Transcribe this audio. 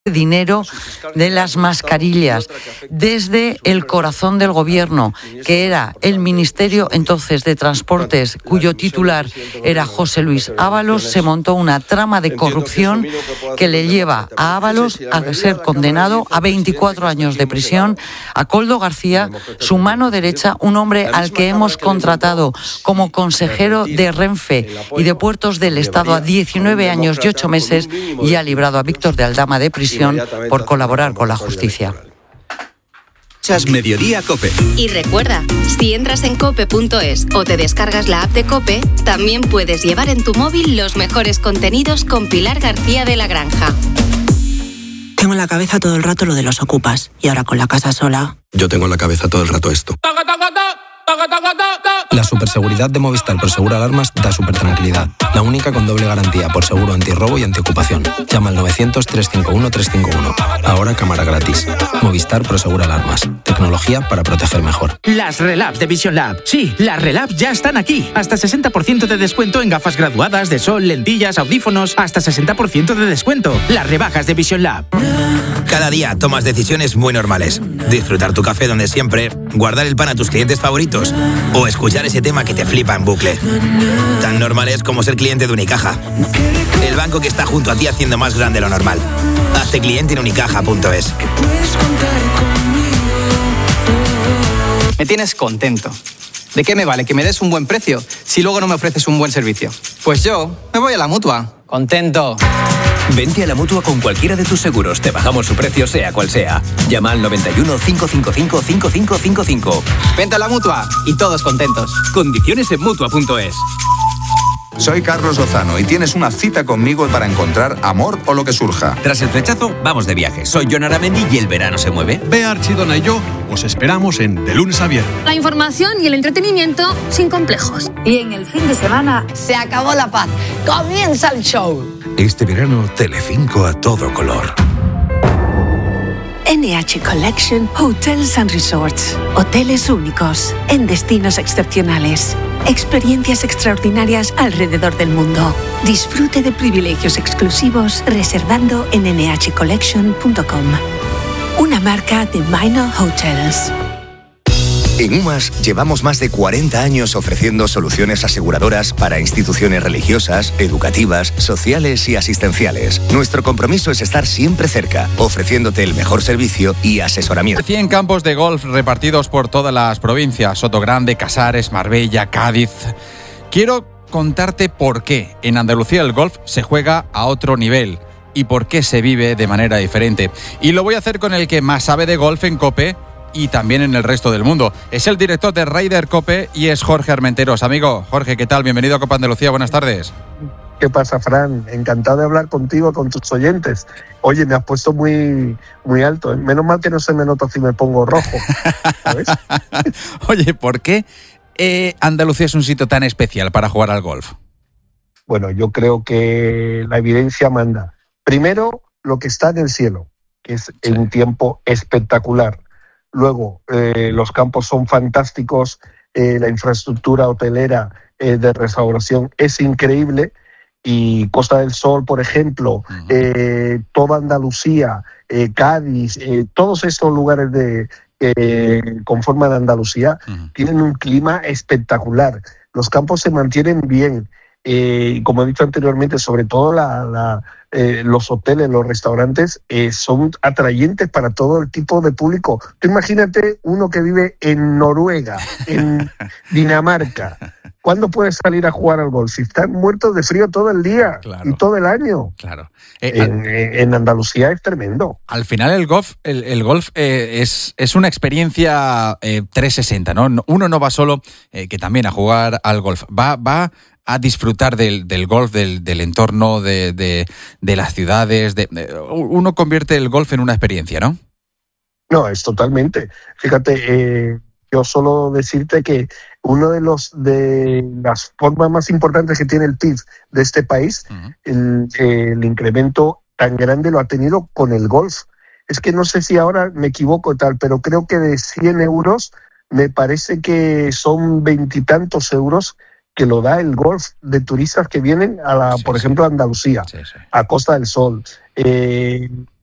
dinero de las mascarillas desde el corazón del gobierno, que era el Ministerio entonces de Transportes, cuyo titular era José Luis Ábalos. Se montó una trama de corrupción que le lleva a Ábalos a ser condenado a 24 años de prisión, a Koldo García, su mano derecha, un hombre al que hemos contratado como consejero de Renfe y de Puertos del Estado a 19 años y 8 meses, y ha librado a Víctor de Aldama de prisión por colaborar con la justicia. Mediodía COPE. Y recuerda, si entras en cope.es o te descargas la app de COPE, también puedes llevar en tu móvil los mejores contenidos con Pilar García de la Granja. Tengo en la cabeza todo el rato lo de los ocupas, y ahora con la casa sola... Yo tengo en la cabeza todo el rato esto. La superseguridad de Movistar Prosegur Alarmas da supertranquilidad. La única con doble garantía por seguro antirrobo y antiocupación. Llama al 900-351-351. Ahora cámara gratis. Movistar Prosegur Alarmas. Tecnología para proteger mejor. Las Relabs de Vision Lab. Sí, las Relabs ya están aquí. Hasta 60% de descuento en gafas graduadas, de sol, lentillas, audífonos. Hasta 60% de descuento. Las rebajas de Vision Lab. Cada día tomas decisiones muy normales. Disfrutar tu café donde siempre, guardar el pan a tus clientes favoritos o escuchar ese tema que te flipa en bucle. Tan normales como ser cliente de Unicaja. El banco que está junto a ti haciendo más grande lo normal. Hazte cliente en unicaja.es. Me tienes contento. ¿De qué me vale que me des un buen precio si luego no me ofreces un buen servicio? Pues yo me voy a la Mutua. Contento. Vente a la Mutua con cualquiera de tus seguros. Te bajamos su precio sea cual sea. Llama al 91 555 5555. Vente a la Mutua y todos contentos. Condiciones en Mutua.es. Soy Carlos Lozano y tienes una cita conmigo para encontrar amor o lo que surja. Tras el flechazo, vamos de viaje. Soy Jon Aramendi y el verano se mueve. Bea Archidona y yo os esperamos en De Lunes a Viernes. La información y el entretenimiento sin complejos. Y en el fin de semana se acabó la paz. Comienza el show. Este verano, Telecinco a todo color. NH Collection Hotels and Resorts. Hoteles únicos, en destinos excepcionales. Experiencias extraordinarias alrededor del mundo. Disfrute de privilegios exclusivos reservando en nhcollection.com. Una marca de Minor Hotels. En UMAS llevamos más de 40 años ofreciendo soluciones aseguradoras para instituciones religiosas, educativas, sociales y asistenciales. Nuestro compromiso es estar siempre cerca, ofreciéndote el mejor servicio y asesoramiento. 100 campos de golf repartidos por todas las provincias: Sotogrande, Casares, Marbella, Cádiz. Quiero contarte por qué en Andalucía el golf se juega a otro nivel y por qué se vive de manera diferente. Y lo voy a hacer con el que más sabe de golf en COPE y también en el resto del mundo. Es el director de Ryder COPE y es Jorge Armenteros. Amigo, Jorge, ¿qué tal? Bienvenido a Copa Andalucía, buenas tardes. ¿Qué pasa, Fran? Encantado de hablar contigo, con tus oyentes. Oye, me has puesto muy, muy alto. Menos mal que no se me nota si me pongo rojo, ¿sabes? Oye, ¿por qué Andalucía es un sitio tan especial para jugar al golf? Bueno, yo creo que la evidencia manda. Primero, lo que está en el cielo, que es en un tiempo espectacular. Luego, los campos son fantásticos, la infraestructura hotelera de restauración es increíble, y Costa del Sol, por ejemplo, toda Andalucía, Cádiz, todos estos lugares que conforman Andalucía tienen un clima espectacular. Los campos se mantienen bien. Como he dicho anteriormente, sobre todo los hoteles, los restaurantes son atrayentes para todo el tipo de público. Tú imagínate uno que vive en Noruega, en Dinamarca. ¿Cuándo puedes salir a jugar al golf? Si están muertos de frío todo el día, claro, y todo el año. Claro. En Andalucía es tremendo. Al final el golf es una experiencia 360, ¿no? Uno no va solo, que también a jugar al golf. Va a disfrutar del golf, del entorno, de las ciudades. Uno convierte el golf en una experiencia, ¿no? No, es totalmente. Fíjate, yo solo decirte que uno de las formas más importantes que tiene el PIB de este país, el incremento tan grande lo ha tenido con el golf. Es que no sé si ahora me equivoco tal, pero creo que de 100 euros me parece que son 20 y tantos euros que lo da el golf de turistas que vienen por ejemplo, a Andalucía, a Costa del Sol.